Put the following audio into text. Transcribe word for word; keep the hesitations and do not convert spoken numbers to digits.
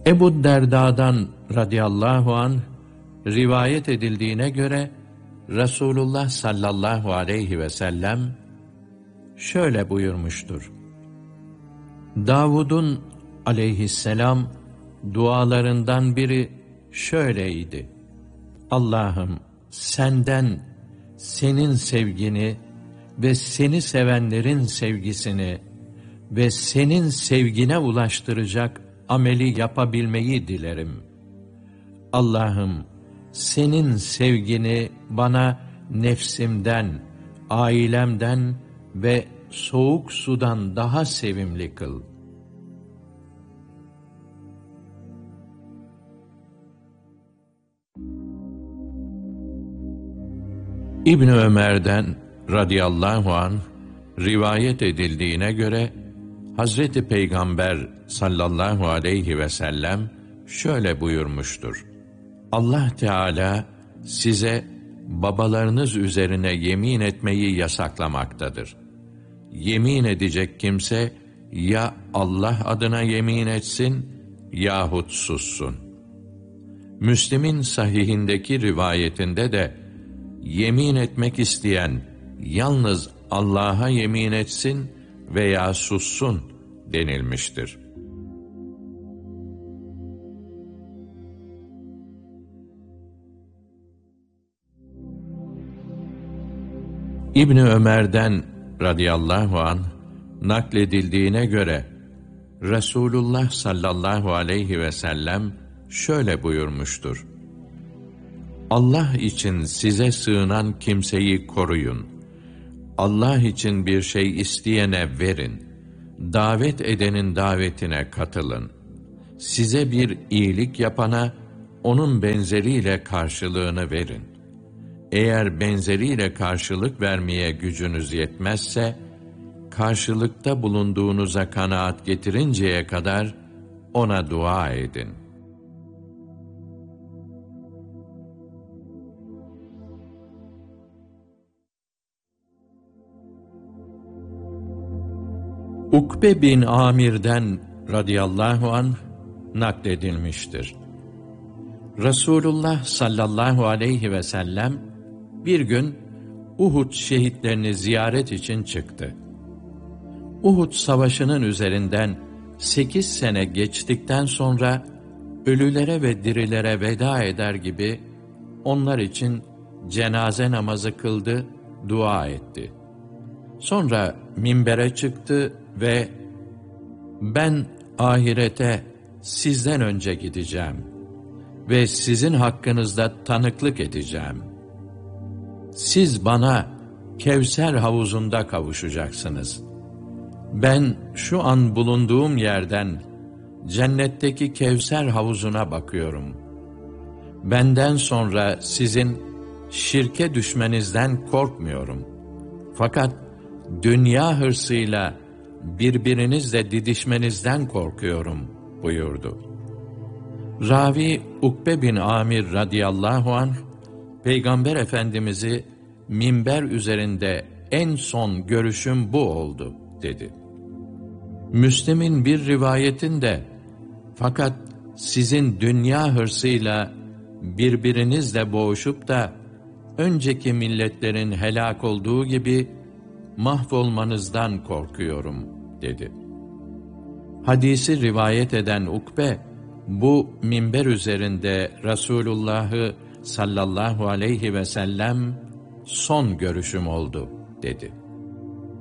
Ebu Derda'dan radıyallahu anh rivayet edildiğine göre Resulullah sallallahu aleyhi ve sellem şöyle buyurmuştur: Davud'un aleyhisselam dualarından biri şöyleydi: Allah'ım senden senin sevgini ve seni sevenlerin sevgisini ve senin sevgine ulaştıracak ameli yapabilmeyi dilerim. Allah'ım senin sevgini bana nefsimden, ailemden ve soğuk sudan daha sevimli kıl. İbn Ömer'den radıyallahu anh rivayet edildiğine göre Hazreti Peygamber sallallahu aleyhi ve sellem şöyle buyurmuştur: Allah Teala size babalarınız üzerine yemin etmeyi yasaklamaktadır. Yemin edecek kimse ya Allah adına yemin etsin yahut sussun. Müslim'in sahihindeki rivayetinde de yemin etmek isteyen yalnız Allah'a yemin etsin veya sussun denilmiştir. İbni Ömer'den radıyallahu anh nakledildiğine göre Resulullah sallallahu aleyhi ve sellem şöyle buyurmuştur: Allah için size sığınan kimseyi koruyun. Allah için bir şey isteyene verin. Davet edenin davetine katılın. Size bir iyilik yapana onun benzeriyle karşılığını verin. Eğer benzeriyle karşılık vermeye gücünüz yetmezse, karşılıkta bulunduğunuza kanaat getirinceye kadar ona dua edin. Ukbe bin Amir'den radıyallahu anh nakledilmiştir. Resulullah sallallahu aleyhi ve sellem bir gün Uhud şehitlerini ziyaret için çıktı. Uhud savaşının üzerinden sekiz sene geçtikten sonra ölülere ve dirilere veda eder gibi onlar için cenaze namazı kıldı, dua etti. Sonra minbere çıktı ve ben ahirete sizden önce gideceğim ve sizin hakkınızda tanıklık edeceğim. Siz bana Kevser havuzunda kavuşacaksınız. Ben şu an bulunduğum yerden cennetteki Kevser havuzuna bakıyorum. Benden sonra sizin şirke düşmenizden korkmuyorum. Fakat dünya hırsıyla birbirinizle didişmenizden korkuyorum buyurdu. Ravi Ukbe bin Amir radıyallahu anh, Peygamber Efendimiz'i minber üzerinde en son görüşüm bu oldu dedi. Müslim'in bir rivayetinde fakat sizin dünya hırsıyla birbirinizle boğuşup da önceki milletlerin helak olduğu gibi mahvolmanızdan korkuyorum dedi. Hadisi rivayet eden Ukbe, bu minber üzerinde Resulullah'ı sallallahu aleyhi ve sellem son görüşüm oldu dedi.